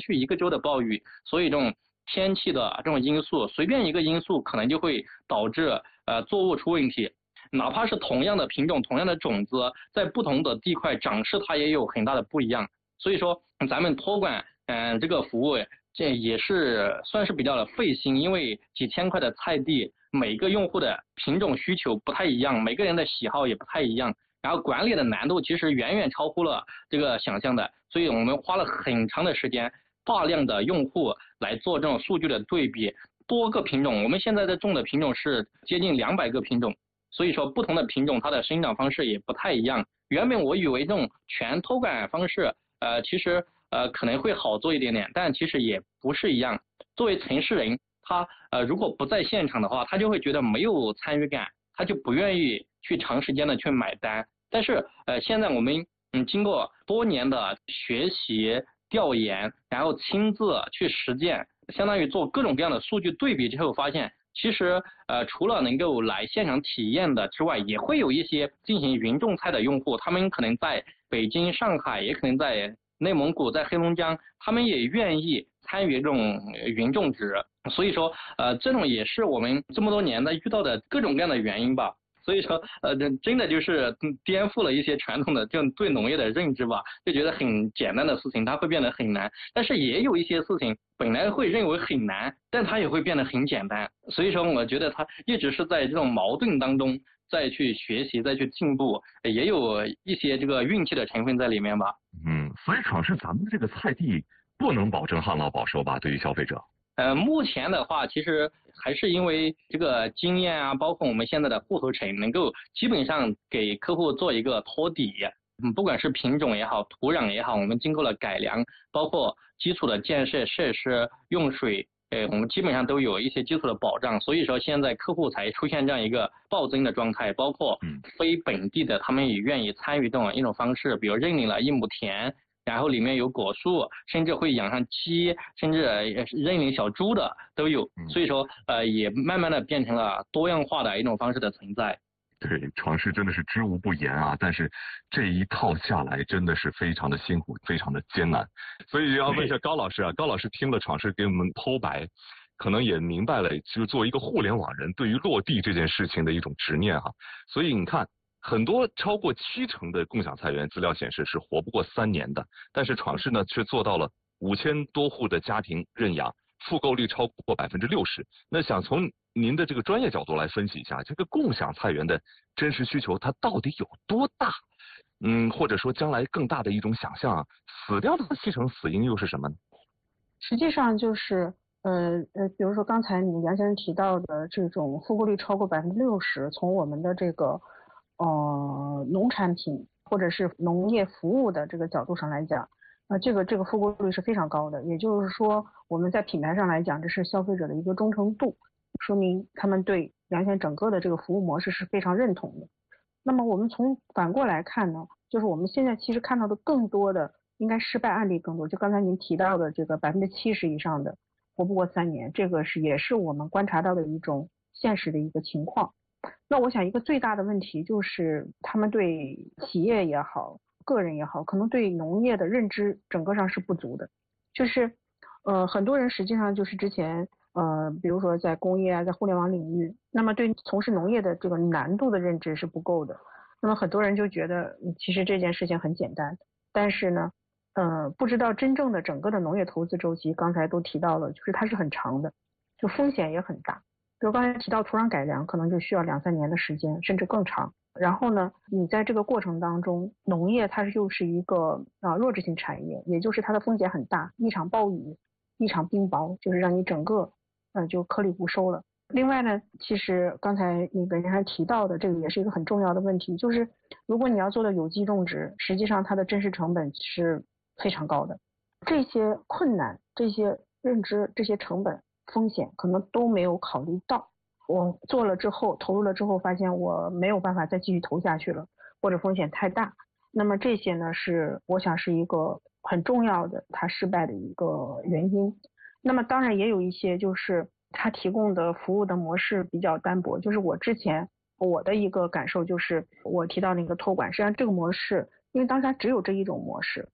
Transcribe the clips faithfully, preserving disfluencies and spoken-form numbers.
续一个周的暴雨，所以这种天气的这种因素，随便一个因素可能就会导致呃作物出问题。哪怕是同样的品种、同样的种子，在不同的地块长势，它也有很大的不一样。所以说，咱们托管嗯、呃、这个服务，这也是算是比较的费心，因为几千块的菜地，每个用户的品种需求不太一样，每个人的喜好也不太一样，然后管理的难度其实远远超乎了这个想象的，所以我们花了很长的时间，大量的用户来做这种数据的对比，多个品种，我们现在在种的品种是接近两百个品种。所以说不同的品种它的生长方式也不太一样。原本我以为这种全托管方式呃其实呃可能会好做一点点，但其实也不是一样。作为城市人，他呃如果不在现场的话，他就会觉得没有参与感，他就不愿意去长时间的去买单。但是呃现在我们嗯经过多年的学习调研，然后亲自去实践，相当于做各种各样的数据对比之后发现，其实呃除了能够来现场体验的之外，也会有一些进行云种菜的用户，他们可能在北京、上海，也可能在内蒙古、在黑龙江，他们也愿意参与这种云种植。所以说呃这种也是我们这么多年的遇到的各种各样的原因吧。所以说呃真的就是颠覆了一些传统的这种对农业的认知吧，就觉得很简单的事情它会变得很难，但是也有一些事情本来会认为很难，但它也会变得很简单。所以说我觉得它一直是在这种矛盾当中再去学习再去进步，也有一些这个运气的成分在里面吧。 嗯，所以闯是咱们这个菜地不能保证旱涝保收吧，对于消费者。 呃，目前的话，其实还是因为这个经验啊，包括我们现在的户头城，能够基本上给客户做一个托底。嗯，不管是品种也好，土壤也好，我们经过了改良，包括基础的建设设施、用水，呃，我们基本上都有一些基础的保障。所以说，现在客户才出现这样一个暴增的状态，包括非本地的，他们也愿意参与这种一种方式，比如认领了一亩田。然后里面有果树，甚至会养上鸡，甚至认领小猪的都有。所以说，呃，也慢慢的变成了多样化的一种方式的存在。 对，闯是真的是知无不言啊，但是这一套下来真的是非常的辛苦，非常的艰难。所以要问一下高老师啊，高老师听了闯是给我们剖白，可能也明白了，就是作为一个互联网人对于落地这件事情的一种执念哈。所以你看。很多超过七成的共享菜园资料显示是活不过三年的，但是闯是呢却做到了五千多户的家庭认养，复购率超过百分之六十。那想从您的这个专业角度来分析一下，这个共享菜园的真实需求它到底有多大？嗯，或者说将来更大的一种想象啊，死掉的七成死因又是什么呢？ 实际上就是呃呃，比如说刚才你梁先生提到的这种复购率超过百分之六十，从我们的这个。呃，农产品或者是农业服务的这个角度上来讲，呃，这个这个复购率是非常高的。也就是说，我们在品牌上来讲，这是消费者的一个忠诚度，说明他们对梁先整个的这个服务模式是非常认同的。那么我们从反过来看呢，就是我们现在其实看到的更多的应该失败案例更多，就刚才您提到的这个百分之七十以上的活不过三年，这个是也是我们观察到的一种现实的一个情况。那我想一个最大的问题就是他们对企业也好个人也好可能对农业的认知整个上是不足的，就是呃很多人实际上就是之前呃比如说在工业啊在互联网领域，那么对从事农业的这个难度的认知是不够的，那么很多人就觉得其实这件事情很简单，但是呢呃不知道真正的整个的农业投资周期刚才都提到了，就是它是很长的，就风险也很大。比如刚才提到土壤改良可能就需要两三年的时间甚至更长，然后呢你在这个过程当中农业它又是一个啊弱质性产业，也就是它的风险很大，一场暴雨一场冰雹就是让你整个呃就颗粒无收了。另外呢其实刚才你本身还提到的这个也是一个很重要的问题，就是如果你要做的有机种植，实际上它的真实成本是非常高的，这些困难这些认知这些成本风险可能都没有考虑到，我做了之后投入了之后发现我没有办法再继续投下去了，或者风险太大，那么这些呢是我想是一个很重要的它失败的一个原因。那么当然也有一些就是它提供的服务的模式比较单薄，就是我之前我的一个感受就是我提到那个托管，实际上这个模式因为当时只有这一种模式，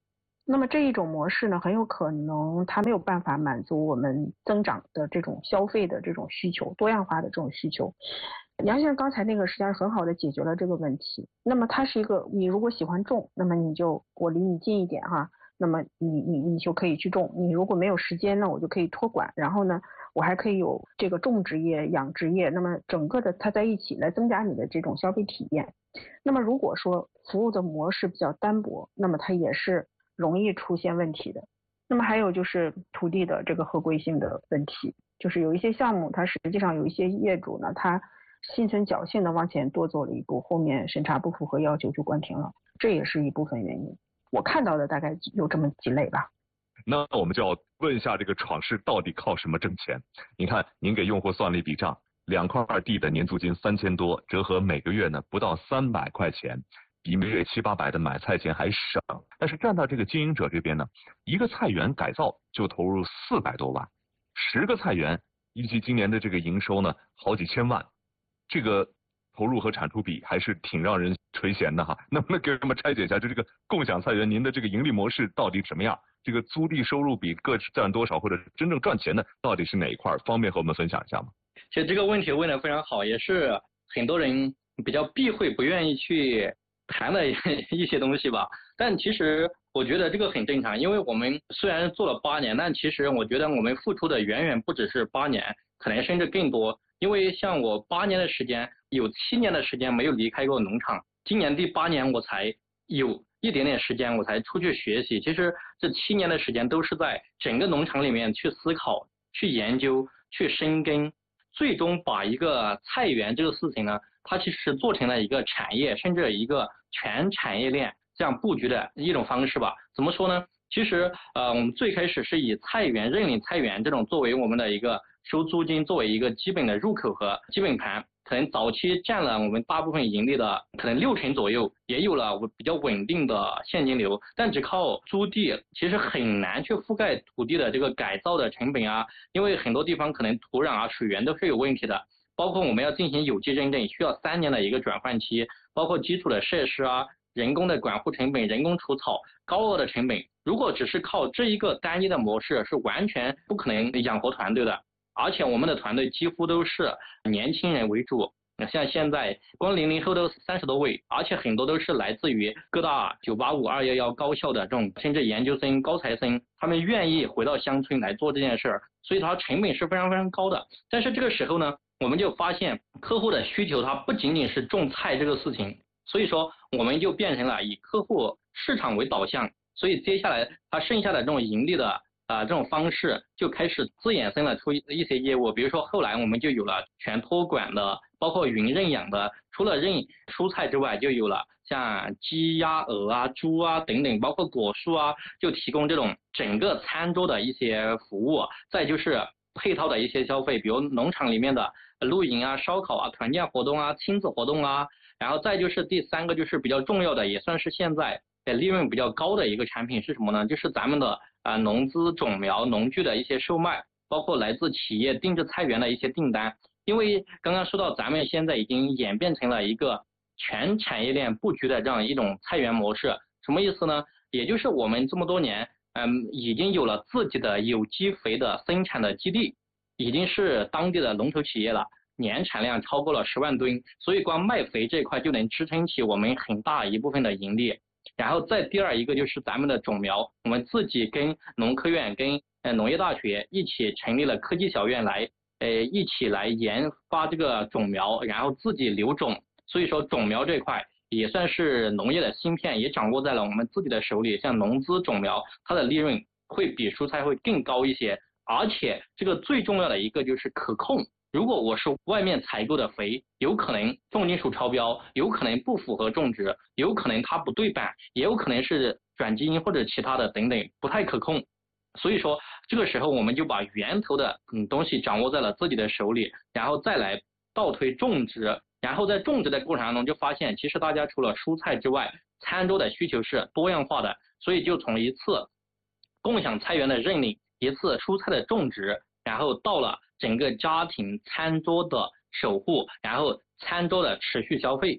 那么这一种模式呢，很有可能它没有办法满足我们增长的这种消费的这种需求，多样化的这种需求。杨先生刚才那个实际上很好的解决了这个问题。那么它是一个，你如果喜欢种，那么你就我离你近一点哈，那么你你你就可以去种。你如果没有时间呢，我就可以托管。然后呢，我还可以有这个种植业、养殖业，那么整个的它在一起来增加你的这种消费体验。那么如果说服务的模式比较单薄，那么它也是容易出现问题的。那么还有就是土地的这个合规性的问题，就是有一些项目它实际上有一些业主呢，他心存侥幸的往前多走了一步，后面审查不符合要求就关停了，这也是一部分原因。我看到的大概有这么几类吧。 那我们就要问一下，这个闯市到底靠什么挣钱？你看，您给用户算了一笔账，两块地的年租金三千多，折合每个月呢不到三百块钱，比每月七八百的买菜钱还省。但是站到这个经营者这边呢，一个菜园改造就投入四百多万，十个菜园预计今年的这个营收呢好几千万。这个投入和产出比还是挺让人垂涎的哈，能不能给我们拆解一下，就这个共享菜园，您的这个盈利模式到底什么样？这个租地收入比各占多少，或者真正赚钱的到底是哪一块？方便和我们分享一下吗？ 其实这个问题问得非常好，也是很多人比较避讳、不愿意去谈的一些东西吧。但其实我觉得这个很正常，因为我们虽然做了八年，但其实我觉得我们付出的远远不只是八年，可能甚至更多。因为像我八年的时间，有七年的时间没有离开过农场，今年第八年我才有一点点时间我才出去学习。其实这七年的时间都是在整个农场里面去思考、去研究、去深耕，最终把一个菜园这个事情呢，它其实做成了一个产业，甚至一个全产业链这样布局的一种方式吧。怎么说呢？其实呃，我们最开始是以菜园、认领菜园这种作为我们的一个收租金，作为一个基本的入口和基本盘，可能早期占了我们大部分盈利的可能六成左右，也有了比较稳定的现金流。但只靠租地其实很难去覆盖土地的这个改造的成本啊，因为很多地方可能土壤啊、水源都是有问题的，包括我们要进行有机认证，需要三年的一个转换期，包括基础的设施啊、人工的管护成本、人工除草、高额的成本。如果只是靠这一个单一的模式，是完全不可能养活团队的。而且我们的团队几乎都是年轻人为主，像现在光零零后都三十多位，而且很多都是来自于各大九八五、二一一高校的这种甚至研究生、高材生，他们愿意回到乡村来做这件事儿，所以它成本是非常非常高的。但是这个时候呢，我们就发现客户的需求它不仅仅是种菜这个事情，所以说我们就变成了以客户市场为导向，所以接下来它剩下的这种盈利的啊、呃，这种方式就开始自衍生了出一些业务，比如说后来我们就有了全托管的，包括云认养的，除了认蔬菜之外，就有了像鸡鸭鹅啊、猪啊等等，包括果蔬啊，就提供这种整个餐桌的一些服务。再就是配套的一些消费，比如农场里面的露营啊、烧烤啊、团建活动啊、亲子活动啊，然后再就是第三个就是比较重要的，也算是现在利润比较高的一个产品是什么呢？就是咱们的啊、呃、农资种苗农具的一些售卖，包括来自企业定制菜园的一些订单。因为刚刚说到咱们现在已经演变成了一个全产业链布局的这样一种菜园模式，什么意思呢？也就是我们这么多年嗯已经有了自己的有机肥的生产的基地，已经是当地的龙头企业了，年产量超过了十万吨，所以光卖肥这一块就能支撑起我们很大一部分的盈利。然后再第二一个就是咱们的种苗，我们自己跟农科院、跟呃农业大学一起成立了科技小院来，呃一起来研发这个种苗，然后自己留种。所以说种苗这块也算是农业的芯片，也掌握在了我们自己的手里。像农资种苗，它的利润会比蔬菜会更高一些，而且这个最重要的一个就是可控。如果我是外面采购的肥，有可能重金属超标，有可能不符合种植，有可能它不对版，也有可能是转基因或者其他的等等，不太可控。所以说这个时候我们就把源头的嗯东西掌握在了自己的手里，然后再来倒推种植，然后在种植的过程当中就发现，其实大家除了蔬菜之外，餐桌的需求是多样化的，所以就从一次共享菜园的认领，一次蔬菜的种植，然后到了整个家庭餐桌的守护，然后餐桌的持续消费。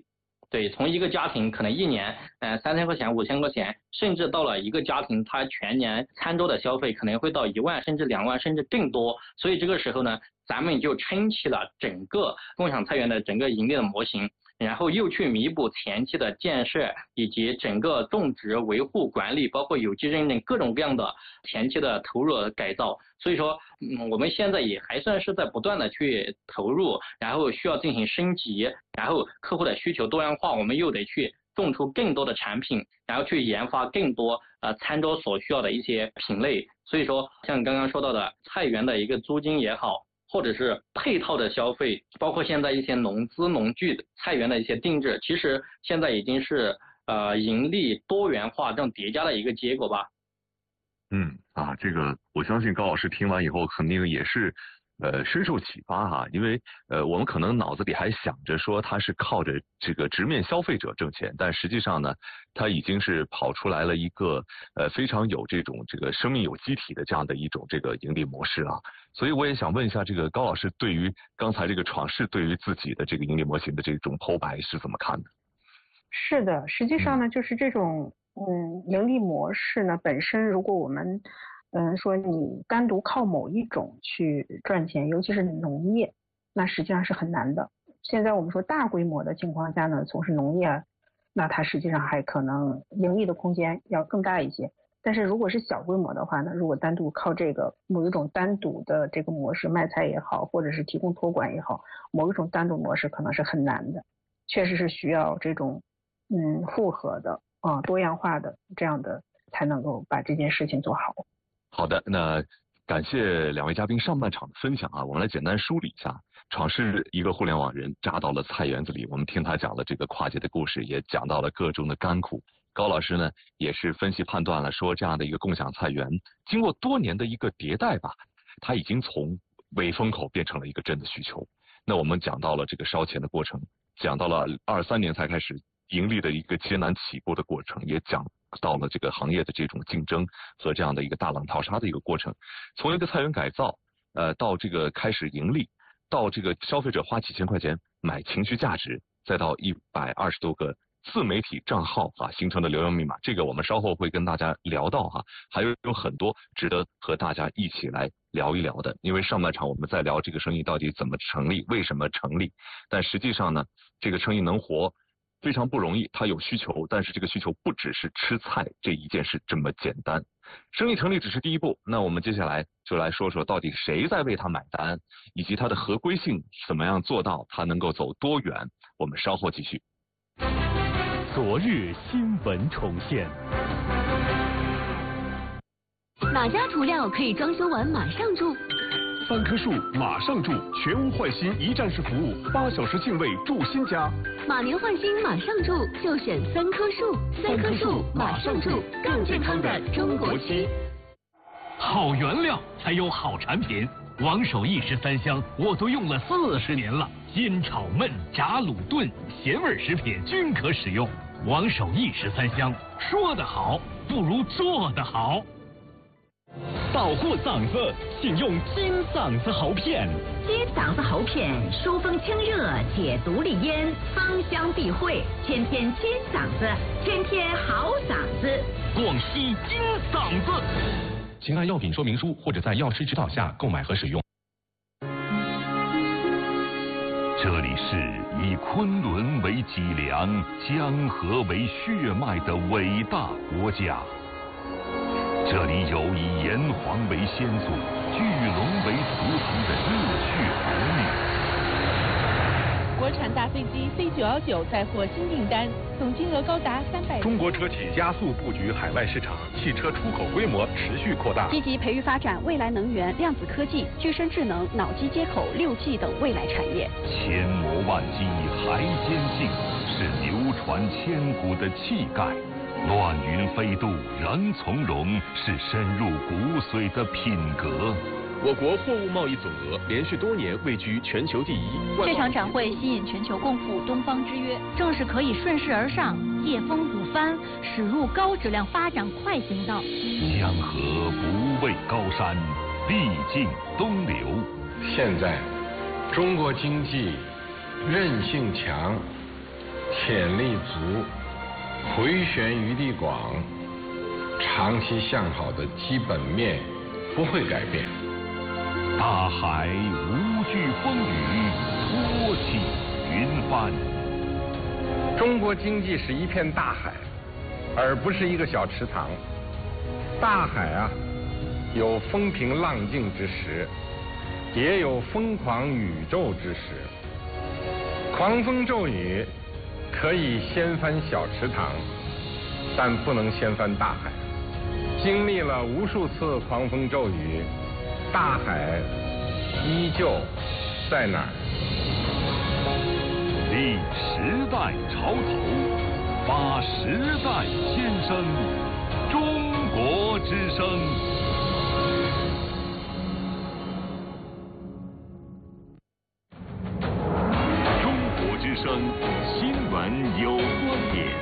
对，从一个家庭可能一年呃三千块钱、五千块钱，甚至到了一个家庭，他全年餐桌的消费可能会到一万甚至两万甚至更多。所以这个时候呢，咱们就撑起了整个共享菜园的整个盈利的模型。然后又去弥补前期的建设以及整个种植、维护、管理，包括有机认证各种各样的前期的投入改造。所以说，嗯，我们现在也还算是在不断的去投入，然后需要进行升级，然后客户的需求多样化，我们又得去种出更多的产品，然后去研发更多呃餐桌所需要的一些品类。所以说，像刚刚说到的菜园的一个租金也好，或者是配套的消费，包括现在一些农资农具菜园的一些定制，其实现在已经是呃盈利多元化这种叠加的一个结果吧。 嗯啊，这个我相信高老师听完以后肯定也是呃深受启发哈，因为呃我们可能脑子里还想着说他是靠着这个直面消费者挣钱，但实际上呢，他已经是跑出来了一个呃非常有这种这个生命有机体的这样的一种这个盈利模式啊。所以我也想问一下，这个高老师对于刚才这个闯世对于自己的这个盈利模型的这种剖白是怎么看的？ 是的，实际上呢，就是这种嗯盈利模式呢本身，如果我们嗯说你单独靠某一种去赚钱，尤其是农业，那实际上是很难的。现在我们说大规模的情况下呢，从事农业，那它实际上还可能盈利的空间要更大一些。但是如果是小规模的话呢，如果单独靠这个某一种单独的这个模式卖菜也好，或者是提供托管也好，某一种单独模式可能是很难的，确实是需要这种嗯复合的啊、呃、多样化的这样的才能够把这件事情做好。 好的，那感谢两位嘉宾上半场的分享啊，我们来简单梳理一下。闯世一个互联网人扎到了菜园子里，我们听他讲了这个跨界的故事，也讲到了各中的甘苦。高老师呢也是分析判断了，说这样的一个共享菜园，经过多年的一个迭代吧，它已经从伪风口变成了一个真的需求。那我们讲到了这个烧钱的过程，讲到了二三年才开始盈利的一个艰难起步的过程，也讲到了这个行业的这种竞争和这样的一个大浪淘沙的一个过程。从一个菜园改造，呃，到这个开始盈利，到这个消费者花几千块钱买情绪价值，再到一百二十多个自媒体账号啊形成的流量密码，这个我们稍后会跟大家聊到哈，还有有很多值得和大家一起来聊一聊的。因为上半场我们在聊这个生意到底怎么成立，为什么成立，但实际上呢，这个生意能活非常不容易，它有需求，但是这个需求不只是吃菜这一件事这么简单。生意成立只是第一步，那我们接下来就来说说到底谁在为它买单，以及它的合规性怎么样做到它能够走多远。我们稍后继续。 昨日新闻重现。 哪家涂料可以装修完马上住？ 三棵树马上住，全屋换新一站式服务，八小时净位住新家。 马年换新马上住，就选三棵树。三棵树马上住，更健康的中国区。 好原料才有好产品。王守义十三香我都用了四十年了，煎炒焖炸卤炖咸味食品均可使用。王守义十三香，说得好不如做得好。保护嗓子，请用金嗓子喉片。 金嗓子喉片，疏风清热，解毒利咽，芳香避秽，天天金嗓子，天天好嗓子。 广西金嗓子。请按药品说明书或者在药师指导下购买和使用。 这里是以昆仑为脊梁、江河为血脉的伟大国家。这里有以炎黄为先祖、巨龙为图腾的热血儿女。 国产大飞机 C 九一九再获新订单，总金额高达三百。 中国车企加速布局海外市场，汽车出口规模持续扩大。 积极培育发展未来能源、量子科技、具身智能、脑机接口、六 G 等未来产业。 千磨万击还坚劲，是流传千古的气概。乱云飞渡人从容，是深入骨髓的品格。 我国货物贸易总额连续多年位居全球第一。 这场展会吸引全球共赴东方之约，正是可以顺势而上、借风补帆，驶入高质量发展快行道。 江河不畏高山，必尽东流。 现在，中国经济韧性强， 潜力足、回旋余地广，长期向好的基本面不会改变。 大海无惧风雨，托起云帆。 中国经济是一片大海，而不是一个小池塘。大海啊，有风平浪静之时，也有疯狂宇宙之时。狂风骤雨可以掀翻小池塘，但不能掀翻大海。经历了无数次狂风骤雨，大海依旧在那儿。 立时代潮头，发时代先声，中国之声。中国之声新闻有观点。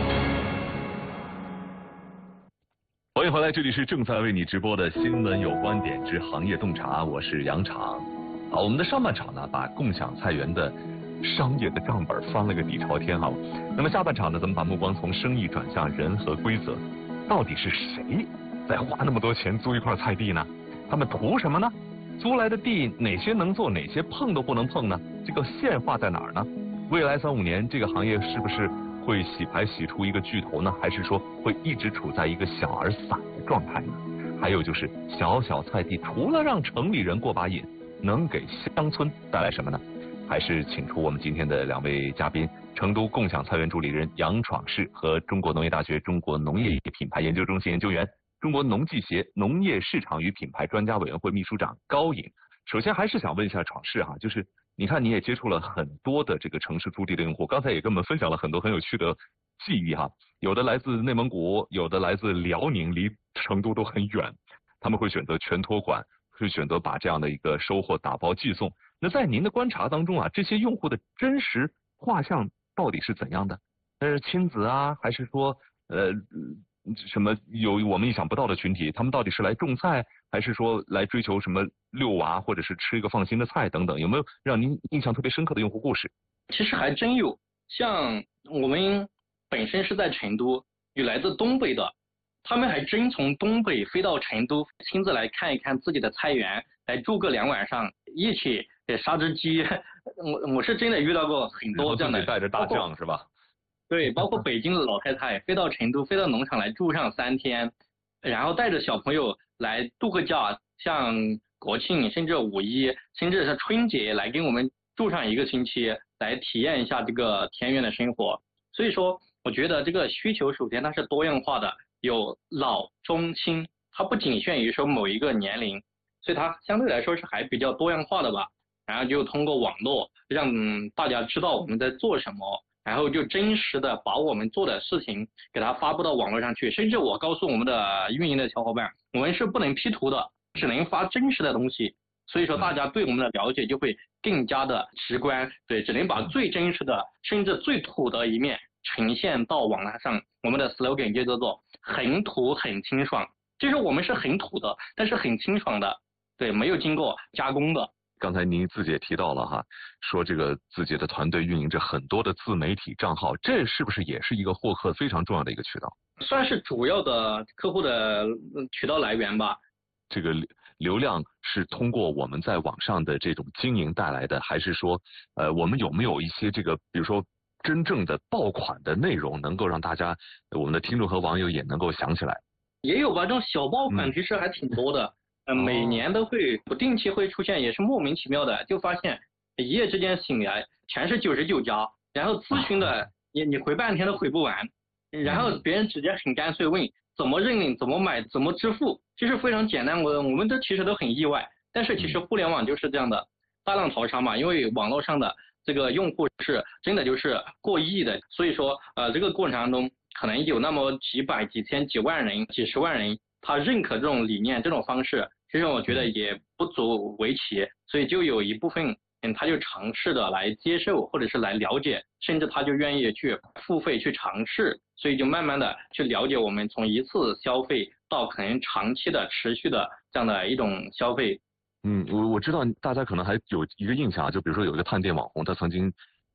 欢迎回来，这里是正在为你直播的新闻有观点之行业洞察，我是杨常。好，我们的上半场呢，把共享菜园的商业的账本翻了个底朝天哈。那么下半场呢，咱们把目光从生意转向人和规则，到底是谁在花那么多钱租一块菜地呢？他们图什么呢？租来的地哪些能做，哪些碰都不能碰呢？这个线画在哪儿呢？未来三五年这个行业是不是会洗牌洗出一个巨头呢？还是说会一直处在一个小而散的状态呢？还有就是小小菜地除了让城里人过把瘾，能给乡村带来什么呢？还是请出我们今天的两位嘉宾，成都共享菜园助理人杨闯士和中国农业大学中国农业品牌研究中心研究员、中国农技协农业市场与品牌专家委员会秘书长高颖。首先还是想问一下闯士哈，就是你看你也接触了很多的这个城市租地的用户，刚才也跟我们分享了很多很有趣的记忆哈，有的来自内蒙古，有的来自辽宁，离成都都很远，他们会选择全托管，会选择把这样的一个收获打包寄送。那在您的观察当中啊，这些用户的真实画像到底是怎样的？是亲子啊，还是说呃什么有我们意想不到的群体？他们到底是来种菜，还是说来追求什么遛娃，或者是吃一个放心的菜等等？有没有让您印象特别深刻的用户故事？ 其实还真有，像我们本身是在成都，有来自东北的，他们还真从东北飞到成都，亲自来看一看自己的菜园，来住个两晚上，一起杀只鸡。我我是真的遇到过很多这样的， 带着大酱是吧？ 对，包括北京的老太太飞到成都，飞到农场来住上三天，然后带着小朋友来度个假，像国庆甚至五一甚至是春节来跟我们住上一个星期，来体验一下这个田园的生活。所以说我觉得这个需求首先它是多样化的，有老中青，它不仅限于说某一个年龄，所以它相对来说是还比较多样化的吧。然后就通过网络让大家知道我们在做什么，然后就真实的把我们做的事情给它发布到网络上去。甚至我告诉我们的运营的小伙伴，我们是不能 P 图的，只能发真实的东西。所以说大家对我们的了解就会更加的直观，对，只能把最真实的甚至最土的一面呈现到网络上。我们的 slogan 就叫做很土很清爽，就是我们是很土的，但是很清爽的，对，没有经过加工的。 刚才您自己也提到了哈，说这个自己的团队运营着很多的自媒体账号，这是不是也是一个获客非常重要的一个渠道？ 算是主要的客户的渠道来源吧。 这个流量是通过我们在网上的这种经营带来的，还是说呃我们有没有一些这个比如说真正的爆款的内容，能够让大家我们的听众和网友也能够想起来？ 也有吧，这种小爆款其实还挺多的。嗯呃，每年都会不定期会出现，也是莫名其妙的，就发现一夜之间醒来全是九十九家，然后咨询的你你回半天都回不完，然后别人直接很干脆问怎么认领、怎么买、怎么支付，就是非常简单。我我们这其实都很意外，但是其实互联网就是这样的，大浪淘沙嘛，因为网络上的这个用户是真的就是过亿的，所以说呃这个过程当中可能有那么几百、几千、几万人、几十万人。他认可这种理念、这种方式，其实我觉得也不足为奇，所以就有一部分人他就尝试的来接受，或者是来了解，甚至他就愿意去付费去尝试，所以就慢慢的去了解我们从一次消费到可能长期的持续的这样的一种消费。 嗯，我我知道大家可能还有一个印象，就比如说有一个探店网红，他曾经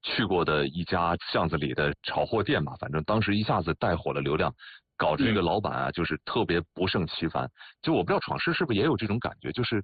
去过的一家巷子里的炒货店吧，反正当时一下子带火了流量，搞这个老板啊，就是特别不胜其烦。就我不知道闯师是不是也有这种感觉，就是